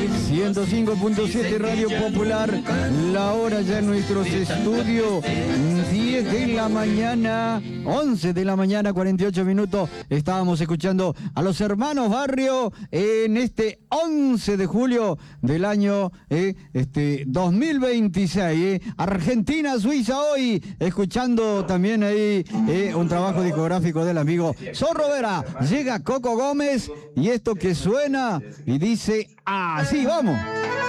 105.7 Radio Popular, la hora ya en nuestros estudios, 10 de la mañana, 11 de la mañana, 48 minutos. Estábamos escuchando a los hermanos Barrio en este 11 de julio del año 2026. Argentina, Suiza hoy, escuchando también ahí un trabajo discográfico del amigo Zorro Vera. Llega Coco Gómez y esto que suena y dice así, vamos.